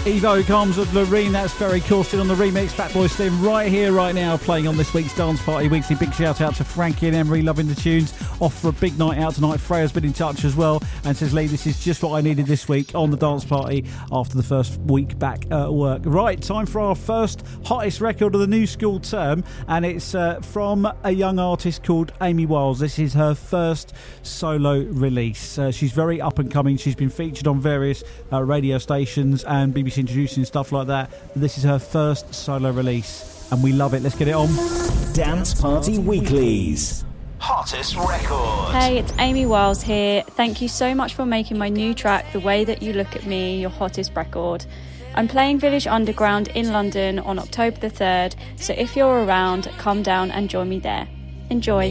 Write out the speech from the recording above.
Evo comes with Loreen, that's Ferry Corsten on the remix. Fatboy Slim right here, right now, playing on this week's Dance Party Weekly. Big shout out to Frankie and Emery, loving the tunes. Off for a big night out tonight. Freya's been in touch as well and says, Lee, this is just what I needed this week on the Dance Party after the first week back at work. Right, time for our first hottest record of the new school term, and it's from a young artist called Amy Wiles. This is her first solo release. She's very up and coming. She's been featured on various radio stations and BBC Introducing stuff like that. This is her first solo release and we love it. Let's get it on. Dance Party Weeklies Hottest Record. Hey, it's Amy Wiles here. Thank you so much for making my new track, The Way That You Look At Me, your hottest record. I'm playing Village Underground in London on October the 3rd, so if you're around, come down and join me there. Enjoy.